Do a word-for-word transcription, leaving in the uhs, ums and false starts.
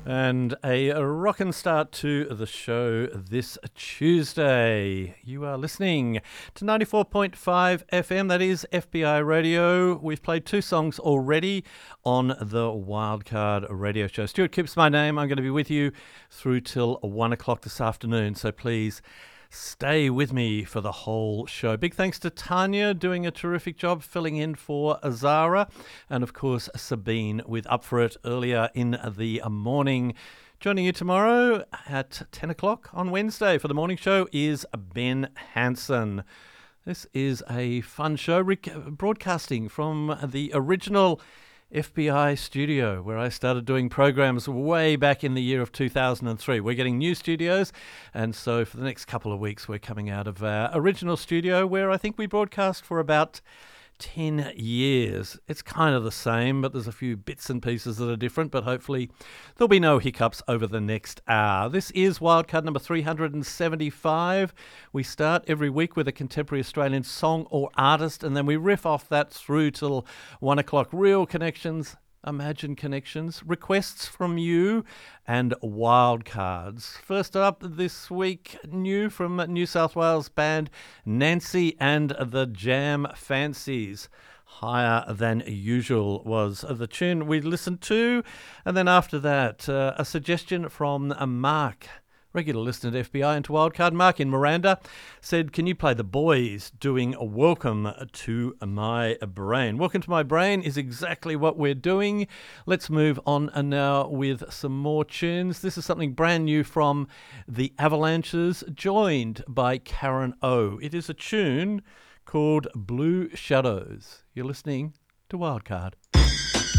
And a rockin' start to the show this Tuesday. You are listening to ninety-four point five F M, that is F B I Radio. We've played two songs already on the Wildcard Radio Show. Stuart Kipps, my name. I'm going to be with you through till one o'clock this afternoon, so please stay with me for the whole show. Big thanks to Tanya, doing a terrific job filling in for Azara, and of course Sabine with Up For It earlier in the morning. Joining you tomorrow at ten o'clock on Wednesday for the morning show is Ben Hansen. This is a fun show, broadcasting from the original F B I studio, where I started doing programs way back in the year of two thousand three. We're getting new studios, and so for the next couple of weeks we're coming out of our original studio, where I think we broadcast for about ten years. It's kind of the same, but there's a few bits and pieces that are different, but hopefully there'll be no hiccups over the next hour. This is Wildcard number three hundred seventy-five. We start every week with a contemporary Australian song or artist, and then we riff off that through till one o'clock. Real connections, Imagine connections, requests from you, and wildcards. First up this week, new from New South Wales band Nancy and the Jam Fancies. Higher Than Usual was the tune we listened to. And then after that, uh, a suggestion from uh, Mark, regular listener to F B I and to Wildcard. Mark in Miranda said, can you play The Boys doing Welcome to My Brain? Welcome to My Brain is exactly what we're doing. Let's move on now with some more tunes. This is something brand new from The Avalanches, joined by Karen O. It is a tune called Blue Shadows. You're listening to Wildcard.